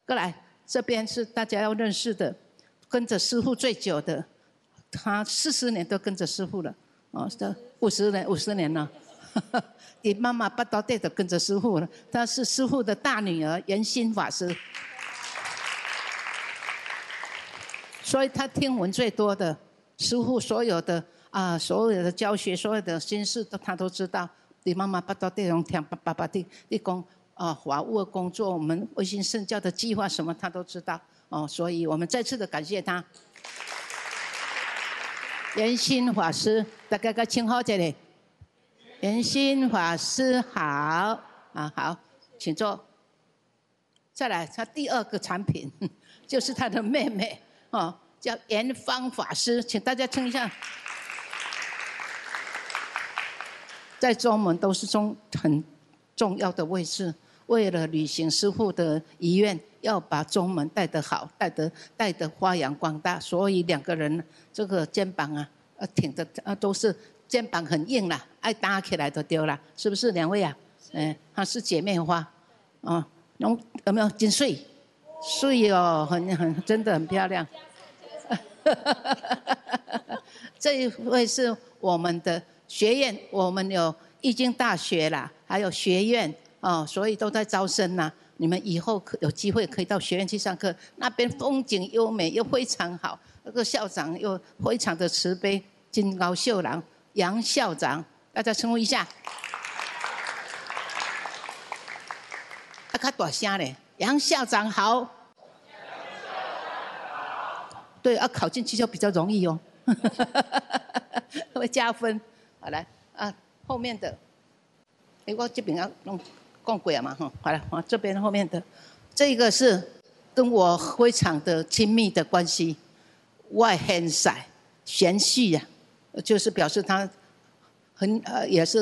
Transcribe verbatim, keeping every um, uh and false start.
过来，这边是大家要认识的，跟着师父最久的，他四十年都跟着师父了，哦，这五十年，五十年了。你妈妈八刀队都跟着师父了，她是师父的大女儿圆心法师，所以她听闻最多的，师父所有的啊，所有的教学，所有的心事都她都知道。你妈妈八刀队用听爸爸的，你讲啊法务的工作，我们维新圣教的计划什么，她都知道哦，所以我们再次的感谢她。圆心法师，大家个请好这里。圆心法师好啊，好，请坐。再来，他第二个产品就是他的妹妹哦，叫圆芳法师，请大家称一下。在中门都是中很重要的位置，为了履行师父的遗愿，要把中门带得好，带得带得发扬光大，所以两个人这个肩膀啊，呃挺的啊都是。肩膀很硬啦，爱搭起来就丢了，是不是两位啊？嗯，她是姐妹花，哦，有有没有真水？水哦，很很真的很漂亮。这一位是我们的学院，我们有易经大学啦，还有学院哦，所以都在招生呐。你们以后可有机会可以到学院去上课，那边风景优美又非常好，那个校长又非常的慈悲，金高秀郎。杨校长，大家称呼一下。啊，较大声嘞，杨校长好。杨校长好。对，啊，考进去就比较容易哦，会加分。好来，啊，后面的，哎，我这边要弄讲过了嘛，哈，好了，我这边后面的，这个是跟我非常的亲密的关系，外很晒，贤婿呀。就是表示他很呃也是